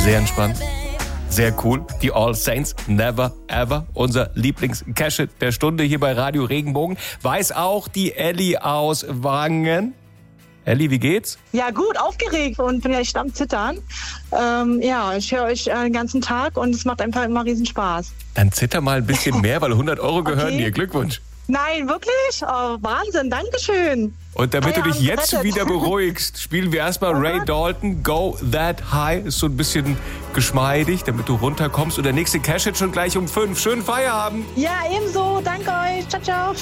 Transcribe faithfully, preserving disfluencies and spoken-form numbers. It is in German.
Sehr entspannt. Sehr cool. Die All Saints Never Ever. Unser Lieblings-Cash-Hit der Stunde hier bei Radio Regenbogen. Weiß auch die Elli aus Wangen. Elli, wie geht's? Ja gut, aufgeregt und bin ja echt am Zittern. Ähm, ja, ich höre euch äh, den ganzen Tag und es macht einfach immer riesen Spaß. Dann zitter mal ein bisschen mehr, weil hundert Euro gehören Okay. dir. Glückwunsch. Nein, wirklich? Oh, Wahnsinn, Dankeschön. Und damit du dich Feierabend jetzt gerettet. wieder beruhigst, spielen wir erstmal Ray Dalton, Go That High. Ist so ein bisschen geschmeidig, damit du runterkommst. Und der nächste Cash-Hit schon gleich um fünf. Schönen Feierabend. Ja, ebenso. Danke euch. Ciao, ciao.